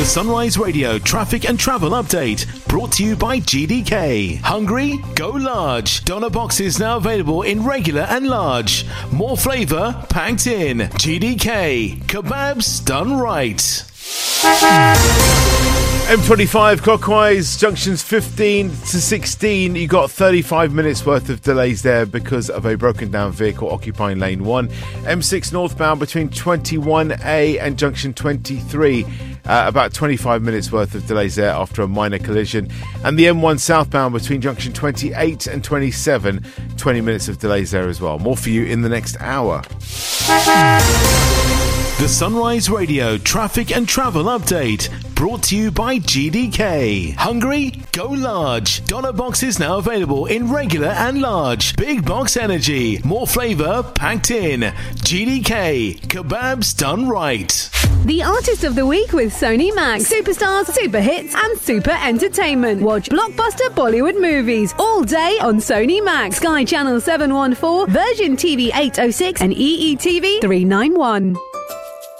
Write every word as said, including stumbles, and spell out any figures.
The Sunrise Radio traffic and travel update brought to you by G D K. Hungry? Go large. Doner boxes now available in regular and large. More flavour packed in. G D K. Kebabs done right. M twenty-five clockwise, junctions fifteen to sixteen. You got thirty-five minutes worth of delays there because of a broken down vehicle occupying lane one. M six northbound between twenty-one A and junction twenty-three. Uh, about twenty-five minutes worth of delays there after a minor collision. And the M one southbound between junction twenty-eight and twenty-seven. twenty minutes of delays there as well. More for you in the next hour. The Sunrise Radio traffic and travel update brought to you by G D K. Hungry? Go large. Doner boxes now available in regular and large. Big box energy. More flavour packed in. G D K. Kebabs done right. The Artist of the Week with Sony Max. Superstars, super hits and super entertainment. Watch blockbuster Bollywood movies all day on Sony Max. Sky Channel seven one four, Virgin T V eight oh six and E E T V three ninety-one.